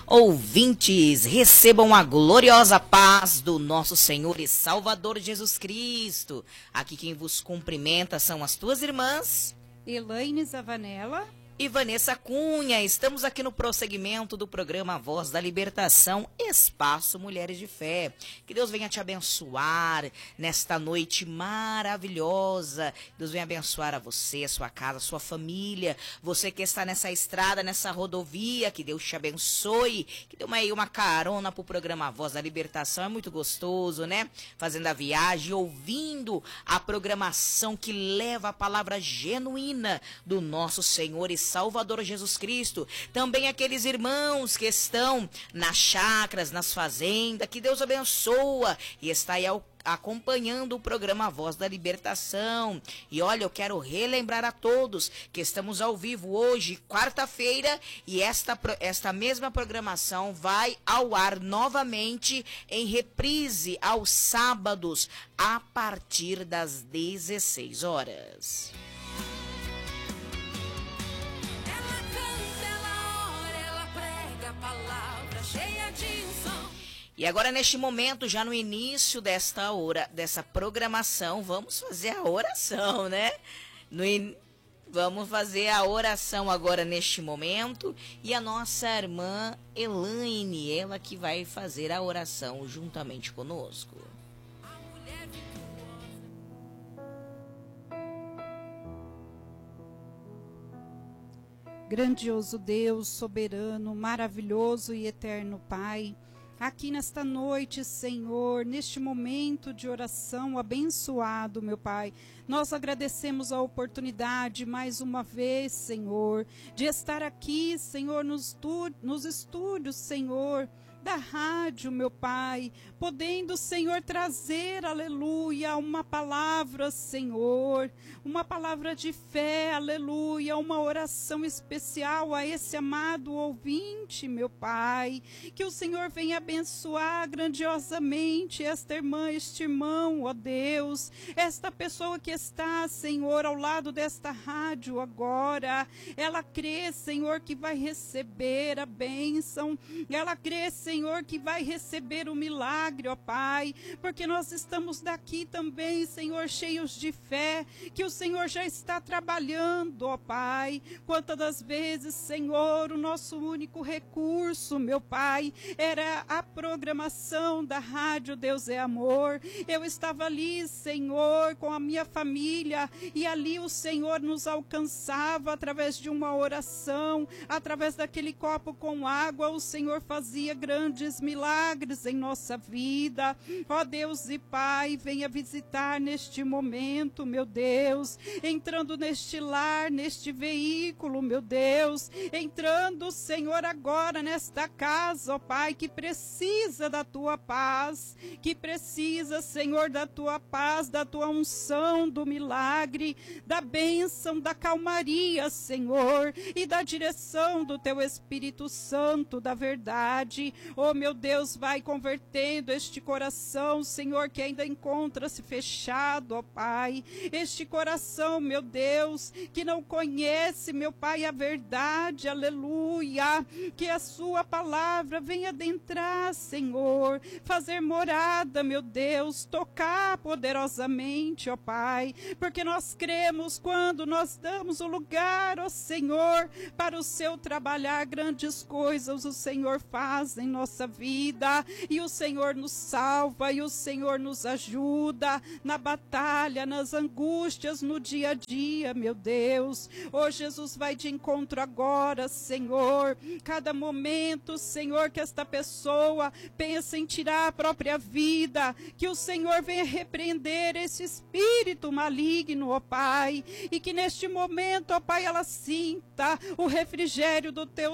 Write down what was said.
Ouvintes, recebam a gloriosa paz do nosso Senhor e Salvador Jesus Cristo. Aqui quem vos cumprimenta são as tuas irmãs Elaine Zavanella e Vanessa Cunha. Estamos aqui no prosseguimento do programa Voz da Libertação, Espaço Mulheres de Fé. Que Deus venha te abençoar nesta noite maravilhosa. Deus venha abençoar a você, a sua casa, a sua família. Você que está nessa estrada, nessa rodovia, que Deus te abençoe. Que dê uma carona pro programa Voz da Libertação. É muito gostoso, né? Fazendo a viagem, ouvindo a programação que leva a palavra genuína do nosso Senhor e Salvador Jesus Cristo. Também aqueles irmãos que estão nas chácaras, nas fazendas, que Deus abençoa e está aí acompanhando o programa Voz da Libertação. E olha, eu quero relembrar a todos que estamos ao vivo hoje, quarta-feira, e esta mesma programação vai ao ar novamente em reprise aos sábados, a partir das 16 horas. E agora, neste momento, já no início dessa programação, vamos fazer a oração, né? Vamos fazer a oração agora neste momento. E a nossa irmã Elaine, ela que vai fazer a oração juntamente conosco. Grandioso Deus, soberano, maravilhoso e eterno Pai, aqui nesta noite, Senhor, neste momento de oração abençoado, meu Pai, nós agradecemos a oportunidade mais uma vez, Senhor, de estar aqui, Senhor, nos estúdios, Senhor, da rádio, meu Pai, podendo, Senhor, trazer, aleluia, uma palavra, Senhor, uma palavra de fé, aleluia, uma oração especial a esse amado ouvinte, meu Pai, que o Senhor venha abençoar grandiosamente esta irmã, este irmão, ó Deus, esta pessoa que está, Senhor, ao lado desta rádio agora, ela crê, Senhor, que vai receber a bênção, ela crê, Senhor, que vai receber o milagre, ó Pai, porque nós estamos daqui também, Senhor, cheios de fé, que o Senhor já está trabalhando, ó Pai. Quantas das vezes, Senhor, o nosso único recurso, meu Pai, era a programação da rádio Deus é Amor. Eu estava ali, Senhor, com a minha família, e ali o Senhor nos alcançava através de uma oração, através daquele copo com água, o Senhor fazia grandes milagres em nossa vida. Ó Deus e Pai, venha visitar neste momento, meu Deus, entrando neste lar, neste veículo, meu Deus, entrando, Senhor, agora nesta casa, ó Pai, que precisa da tua paz, que precisa, Senhor, da tua paz, da tua unção, do milagre, da bênção, da calmaria, Senhor, e da direção do teu Espírito Santo, da verdade. Oh, meu Deus, vai convertendo este coração, Senhor, que ainda encontra-se fechado, ó Pai. Este coração, meu Deus, que não conhece, meu Pai, a verdade, aleluia. Que a sua palavra venha adentrar, Senhor, fazer morada, meu Deus, tocar poderosamente, ó Pai, porque nós cremos quando nós damos o lugar, ó Senhor, para o seu trabalhar, grandes coisas o Senhor faz em nossa vida, e o Senhor nos salva, e o Senhor nos ajuda na batalha, nas angústias, no dia a dia, meu Deus. Oh, Jesus, vai de encontro agora, Senhor, cada momento, Senhor, que esta pessoa pensa em tirar a própria vida, que o Senhor venha repreender esse espírito maligno, ó Pai, e que neste momento, ó Pai, ela sinta o refrigério do teu